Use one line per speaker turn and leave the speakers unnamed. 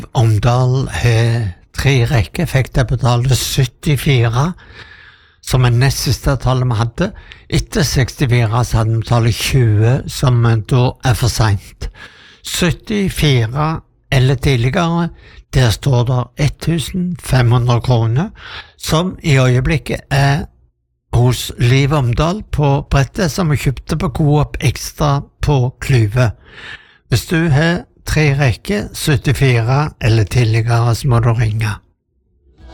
Omdal har 3 rekker, fikk de betale 74, som nest siste tallet vi hadde. Etter 64 så hadde vi tallet 20, som da for sent. 74 eller tidligere, der står der 1500 kroner, som i øyeblikket hos Liv Omdal på brettet, som vi kjøpte på Coop Extra på Klyve. Hvis du har 3 rekker, 74 eller tidligere, så må du ringe.